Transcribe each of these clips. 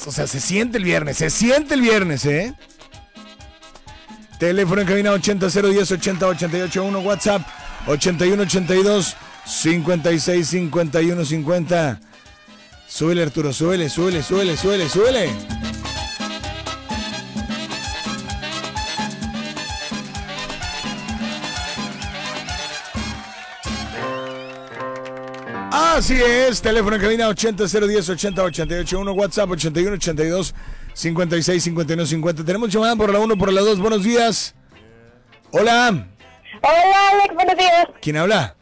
O sea, se siente el viernes, ¿eh? Teléfono en cabina 80-010-80-88-1, WhatsApp 81-82-56-51-50. Súbele, Arturo, súbele. Así es, teléfono en cabina 80-010-80-88-1, WhatsApp 81-82-56-51-50. Tenemos llamada por la 1, por la 2, buenos días. Hola. Hola, Alex, buenos días. ¿Quién habla?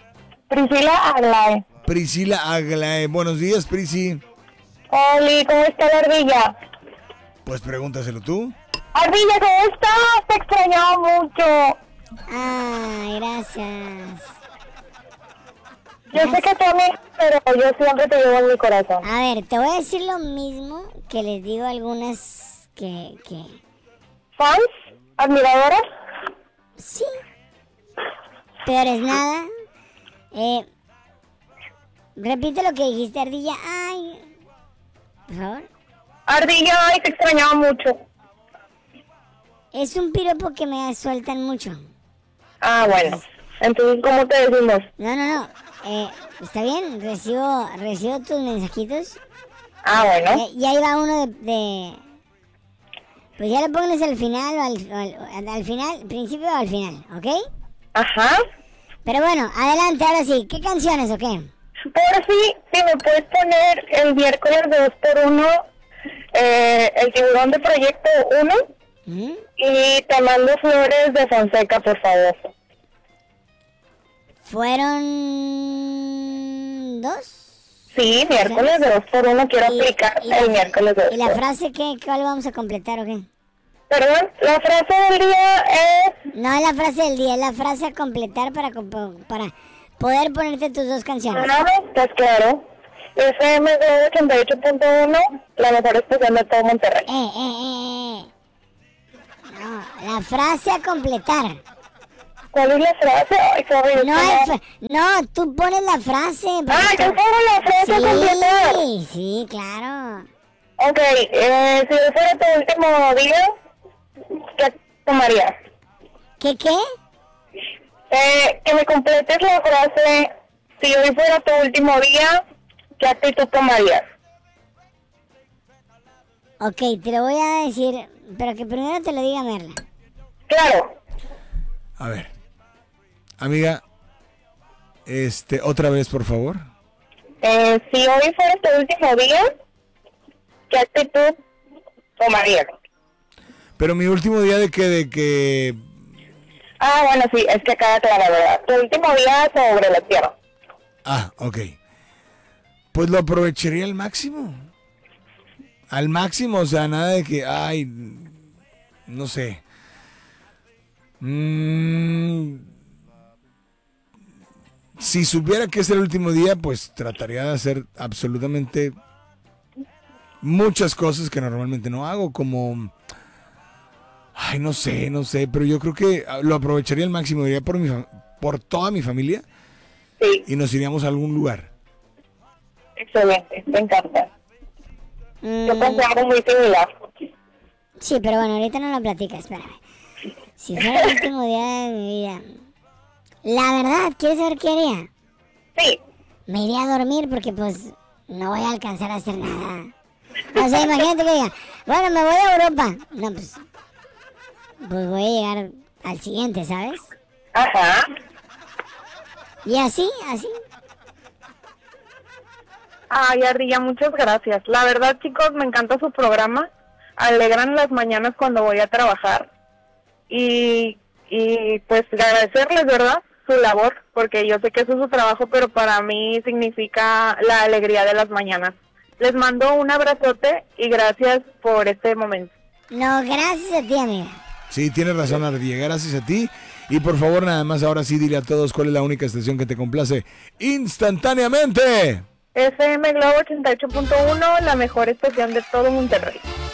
Priscila Aglae. Buenos días, Prisi. Oli, ¿cómo está la ardilla? Pues pregúntaselo tú. Ardilla, ¿cómo estás? Te extrañaba mucho. Ay, gracias. Yo sé que tú a mí, pero yo siempre te llevo en mi corazón. A ver, te voy a decir lo mismo que les digo a algunas que... ¿Fans? ¿Admiradoras? Sí. Peor es nada. Repite lo que dijiste, Ardilla. Ay, por favor. Ardilla, ay, te extrañaba mucho. Es un piropo que me sueltan mucho. Ah, bueno. Entonces, ¿cómo te decimos? No. Está bien, recibo tus mensajitos. Ah, bueno. Y ahí va uno de... Pues ya lo pones al final o al final, principio o al final, ¿ok? Ajá. Pero bueno, adelante, ahora sí. ¿Ququé canciones o qué? Por si me puedes poner el miércoles de 2x1, el tiburón de Proyecto 1, y te mando flores de Fonseca, por favor. ¿Fueron 2? Sí, miércoles de 2x1, quiero aplicar el miércoles de 2x1. ¿Y la frase cuál vamos a completar o qué? Perdón, la frase del día es... No es la frase del día, es la frase a completar para poder ponerte tus dos canciones. No, pues claro. FM 88.1, la mejor estación de todo Monterrey. No, la frase a completar. ¿Cuál es la frase? Ay, sorry, no, tú pones la frase. Ah, yo pongo la frase a completar. Sí, claro. Ok, si hoy fuera tu último día, ¿qué tomarías? ¿Qué? Que me completes la frase, si hoy fuera tu último día, ¿qué actitud tomarías? Ok, te lo voy a decir, pero que primero te lo diga Merla. Claro. A ver, amiga, otra vez, por favor. Si hoy fuera tu último día, ¿qué actitud tomarías? Pero mi último día de que... Ah, bueno, sí, es que acá aclara, ¿verdad? Tu último día sobre la tierra. Ah, ok. Pues lo aprovecharía al máximo. Al máximo, o sea, nada de que, ay, no sé. Si supiera que es el último día, pues trataría de hacer absolutamente muchas cosas que normalmente no hago, como... Ay, no sé, pero yo creo que lo aprovecharía al máximo, iría por toda mi familia. Sí. Y nos iríamos a algún lugar. Excelente, me encanta. Yo pensé algo muy similar. Sí, pero bueno, ahorita no lo platicas, espérame. Si fuera el último día de mi vida... La verdad, ¿quieres saber qué haría? Sí. Me iría a dormir porque pues no voy a alcanzar a hacer nada. O sea, imagínate que diga, bueno, me voy a Europa. No, pues voy a llegar al siguiente, ¿sabes? Ajá. Y así. Ay, Ardilla, muchas gracias. La verdad, chicos, me encanta su programa. Alegran las mañanas cuando voy a trabajar. Y pues agradecerles, ¿verdad?, su labor, porque yo sé que eso es su trabajo, pero para mí significa la alegría de las mañanas. Les mando un abrazote y gracias por este momento. No, gracias a ti, amiga. Sí, tienes razón, Ardilla, gracias a ti. Y por favor, nada más, ahora sí, dile a todos cuál es la única estación que te complace instantáneamente. FM Globo 88.1, la mejor estación de todo Monterrey.